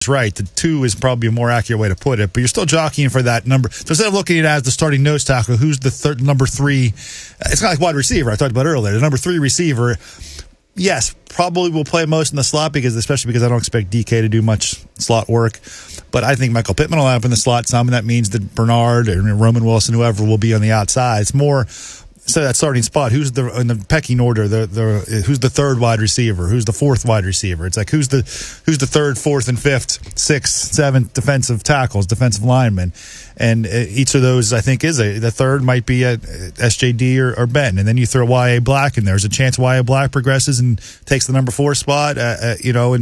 right. The 2 is probably a more accurate way to put it, but you're still jockeying for that number. So instead of looking at it as the starting nose tackle, who's the number 3? It's not like wide receiver I talked about earlier. The number 3 receiver, yes, probably will play most in the slot especially because I don't expect DK to do much slot work. But I think Michael Pittman will end up in the slot some, and that means that Bernard and Roman Wilson, whoever, will be on the outside. It's more instead of that starting spot, who's in the pecking order? Who's the 3rd wide receiver? Who's the 4th wide receiver? It's like who's the 3rd, 4th, and 5th, 6th, 7th defensive tackles, defensive linemen, and each of those I think is the 3rd might be a SJD or Ben, and then you throw YA Black in there. There's a chance YA Black progresses and takes the number 4 spot, and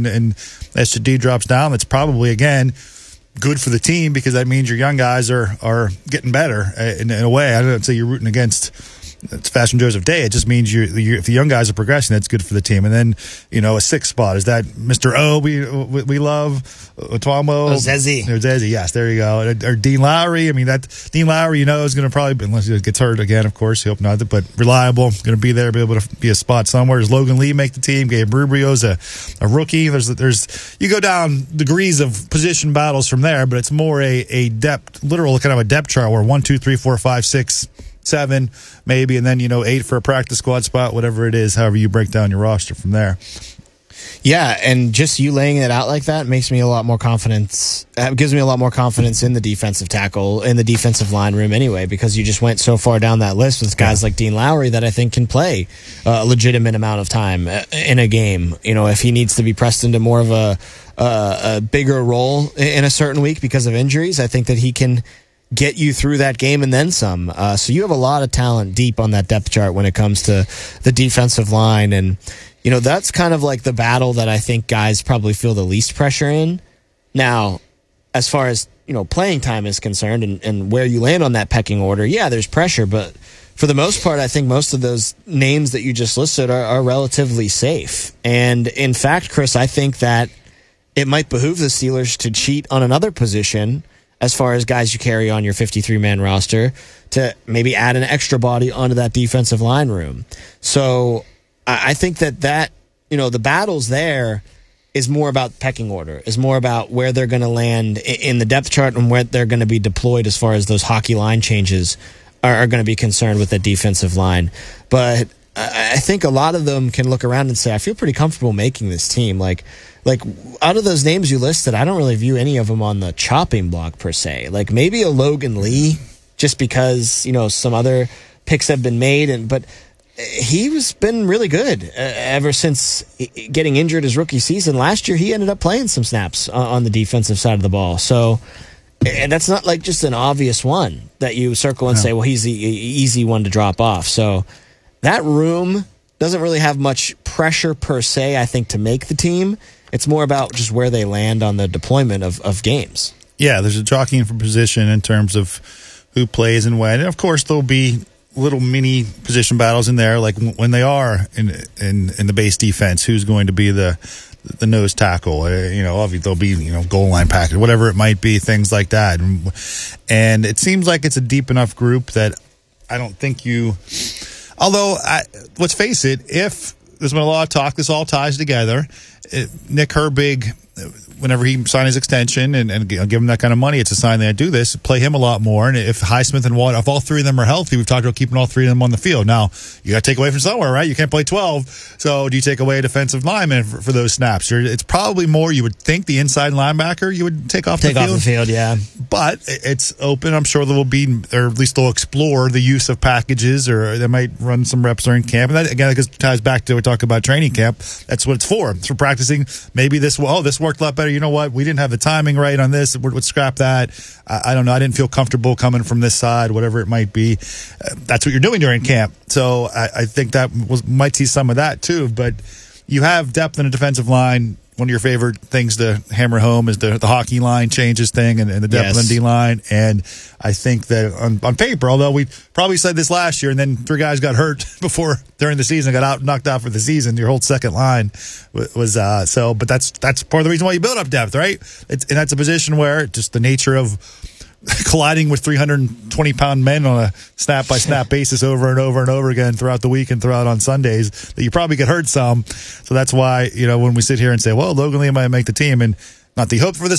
SJD drops down. That's probably again good for the team because that means your young guys are getting better in a way. I don't say you're rooting against. It's Fashion Joseph Day. It just means if the young guys are progressing, that's good for the team. And then, a 6th spot. Is that Mr. O we love? Otwamo? Zezzy, yes, there you go. Or Dean Lowry. I mean, Dean Lowry, is going to probably, unless he gets hurt again, of course, you hope not, but reliable, going to be there, be able to be a spot somewhere. Does Logan Lee make the team? Gabe Rubrio's a rookie. There's you go down degrees of position battles from there, but it's more a depth, literal kind of a depth chart where 1, 2, 3, 4, 5, 6, 7 maybe, and then 8 for a practice squad spot, whatever it is, however you break down your roster from there. Yeah, and just you laying it out like that makes me a lot more confidence. Gives me a lot more confidence in the defensive tackle, in the defensive line room anyway, because you just went so far down that list with guys like Dean Lowry that I think can play a legitimate amount of time in a game. If he needs to be pressed into more of a bigger role in a certain week because of injuries, I think that he can get you through that game and then some. So you have a lot of talent deep on that depth chart when it comes to the defensive line. And, that's kind of like the battle that I think guys probably feel the least pressure in. Now, as far as, playing time is concerned and where you land on that pecking order, yeah, there's pressure. But for the most part, I think most of those names that you just listed are relatively safe. And in fact, Chris, I think that it might behoove the Steelers to cheat on another position as far as guys you carry on your 53-man roster to maybe add an extra body onto that defensive line room. So I think that the battles there is more about pecking order, is more about where they're going to land in the depth chart and where they're going to be deployed as far as those hockey line changes are going to be concerned with the defensive line. But I think a lot of them can look around and say, I feel pretty comfortable making this team. Like out of those names you listed, I don't really view any of them on the chopping block per se. Like maybe a Logan Lee, just because some other picks have been made, but he's been really good ever since getting injured his rookie season. Last year, he ended up playing some snaps on the defensive side of the ball. So, and that's not like just an obvious one that you circle and say, well, he's the easy one to drop off. So that room doesn't really have much pressure per se, I think, to make the team. It's more about just where they land on the deployment of games. Yeah, there's a jockeying for position in terms of who plays and when. And, of course, there'll be little mini position battles in there, like when they are in the base defense, who's going to be the nose tackle. Obviously there'll be, goal line package, whatever it might be, things like that. And it seems like it's a deep enough group that I don't think let's face it, if there's been a lot of talk, this all ties together. Nick Herbig, whenever he signed his extension and give him that kind of money, it's a sign they do this, play him a lot more. And if Highsmith and Watt, if all three of them are healthy, we've talked about keeping all three of them on the field. Now, you got to take away from somewhere, right? You can't play 12. So do you take away a defensive lineman for those snaps? It's probably more, you would think, the inside linebacker you would take off the field. Yeah. But it's open. I'm sure there will be, or at least they'll explore the use of packages, or they might run some reps during camp. And that, again, ties back to what we talked about training camp. That's what it's for. It's for practicing. Maybe this worked a lot better. You know what? We didn't have the timing right on this. We'd scrap that. I don't know. I didn't feel comfortable coming from this side, whatever it might be. That's what you're doing during camp. So I think that might see some of that too. But you have depth in a defensive line. One of your favorite things to hammer home is the hockey line changes thing and the depth in the D-line. And I think that on paper, although we probably said this last year, and then three guys got hurt during the season, knocked out for the season, your whole second line was but that's part of the reason why you build up depth, right? And that's a position where just the nature of colliding with 320-pound men on a snap-by-snap basis over and over and over again throughout the week and throughout on Sundays, that you probably get hurt some. So that's why, when we sit here and say, well, Logan Lee might make the team, and Not the hope for the